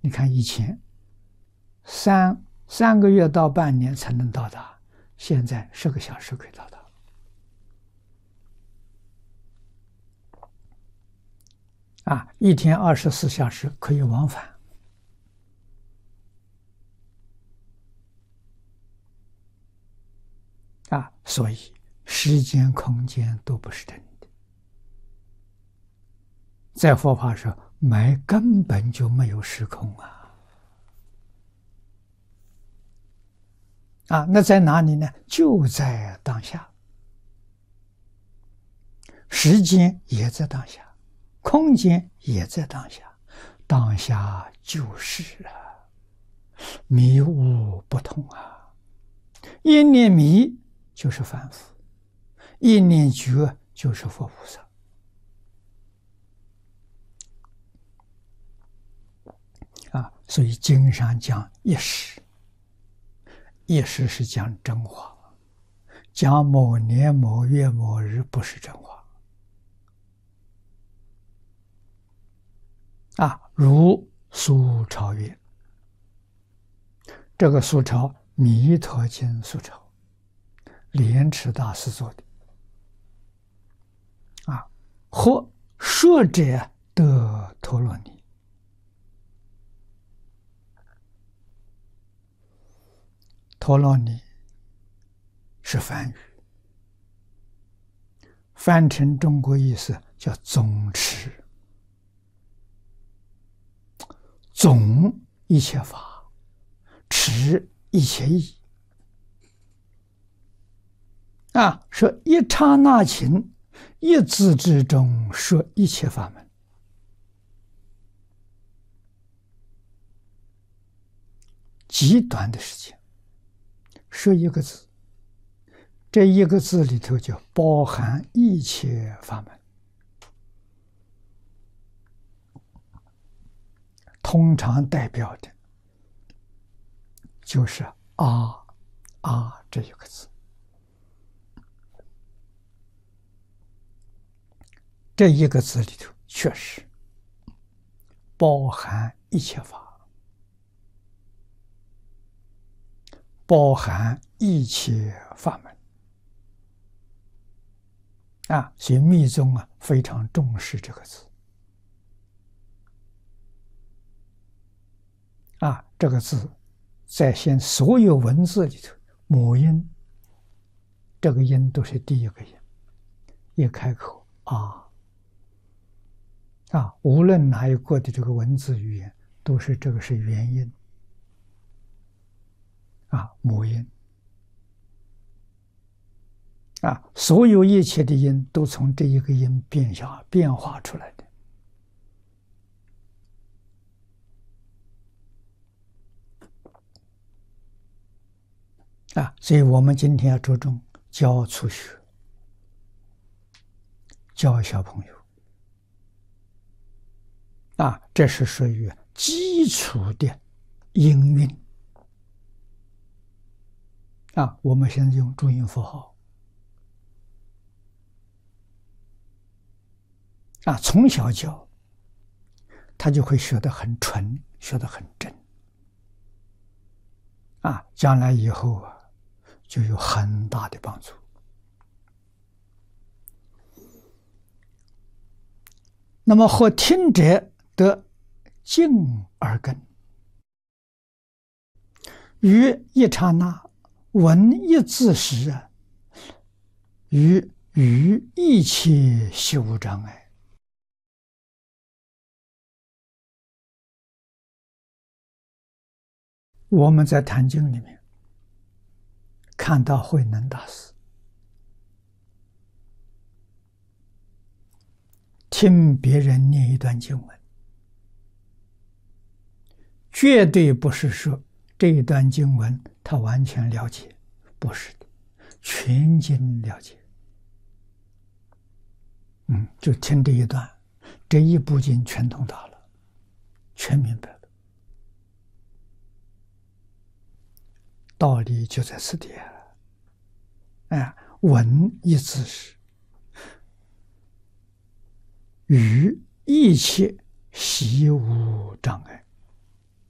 你看以前三个月到半年才能到达，现在10个小时可以到达。一天24小时可以往返。所以时间空间都不是真的。在佛法上根本就没有时空那在哪里呢？就在当下，时间也在当下，空间也在当下，当下就是迷悟不通一念迷就是凡夫，一念觉就是佛菩萨。所以经上讲一时，一时是讲真话，讲某年某月某日不是真话。如苏超越，这个苏超弥陀经苏超，莲池大师做的或说者得陀罗尼。陀罗尼是梵语，翻成中国意思叫总持，总一切法，持一切义。说一刹那情，一字之中说一切法门。极短的时间说一个字，这一个字里头就包含一切法门。通常代表的就是这一个字。这一个字里头确实包含一切法，包含一切法门所以密宗非常重视这个字这个字在现所有文字里头，母音这个音都是第一个音，一开口无论哪一国的这个文字语言，都是这个是元音母音所有一切的音都从这一个音变化出来的所以我们今天要着重教初学，教小朋友这是属于基础的音韵我们现在用注音符号从小教他就会学得很纯，学得很真将来以后就有很大的帮助。那么或听者得静耳根，于一刹那闻一字时于一切悉无障碍。我们在坛经里面看到慧能大师听别人念一段经文，绝对不是说这一段经文他完全了解，不是的，全经了解。就听这一段，这一部经全通达了，全明白了。道理就在此地闻一字时，于一切悉无障碍。